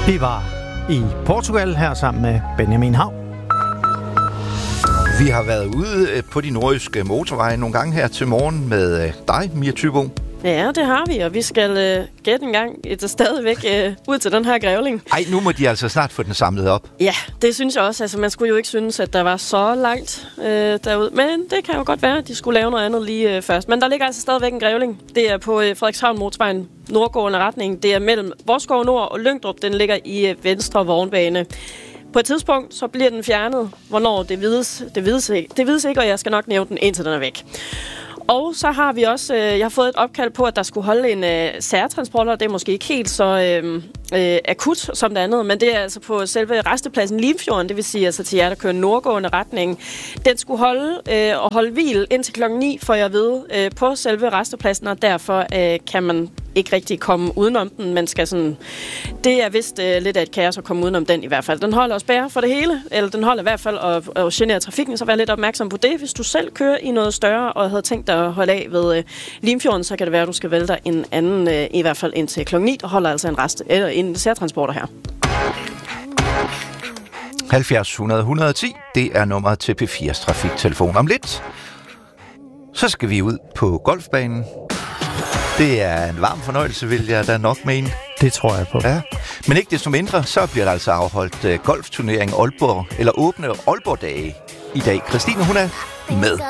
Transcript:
Vi var i Portugal her sammen med Benjamin Hav. Vi har været ude på de nordjyske motorveje nogle gange her til morgen med dig, Mia Thybo. Ja, det har vi, og vi skal gætte en gang stadigvæk ud til den her grævling. Ej, nu må de altså snart få den samlet op. Ja, det synes jeg også. Altså, man skulle jo ikke synes, at der var så langt derude. Men det kan jo godt være, at de skulle lave noget andet lige først. Men der ligger altså stadigvæk en grævling. Det er på Frederikshavn motorvejen, nordgående retning. Det er mellem Vorskov Nord og Lyngdrup. Den ligger i venstre vognbane. På et tidspunkt, så bliver den fjernet. Hvornår, det vides ikke, og jeg skal nok nævne den, indtil den er væk. Og så har vi også, jeg har fået et opkald på, at der skulle holde en særtransporter. Det er måske ikke helt så akut som det andet, men det er altså på selve restepladsen Limfjorden, det vil sige altså til jer, der kører nordgående retning. Den skulle holde hvil indtil klokken 9, får jeg ved, på selve restepladsen, og derfor kan man ikke rigtig komme udenom den, men skal sådan... Det er vist lidt af et kaos at komme udenom den i hvert fald. Den holder os bære for det hele, eller den holder i hvert fald at genere trafikken, så vær lidt opmærksom på det. Hvis du selv kører i noget større, og havde tænkt dig at holde af ved Limfjorden, så kan det være, at du skal vælge dig en anden, i hvert fald indtil klokken 9, og holder altså en særtransporter her. 70 100 110, det er nummeret til P4's trafiktelefon. Om lidt, så skal vi ud på golfbanen. Det er en varm fornøjelse, vil jeg da nok mene. Det tror jeg på. Ja. Men ikke desto mindre, så bliver der altså afholdt golfturnering Aalborg, eller åbne Aalborg-dage i dag. Christine, hun er med.